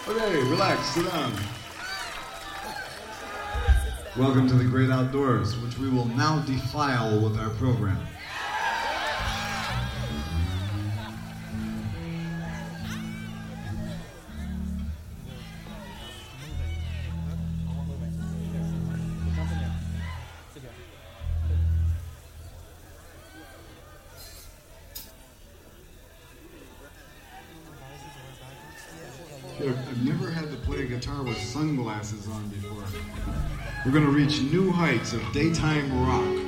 Okay, relax, sit down. Welcome to the great outdoors, which we will now defile with our program. I've never had to play a guitar with sunglasses on before. We're going to reach new heights of daytime rock.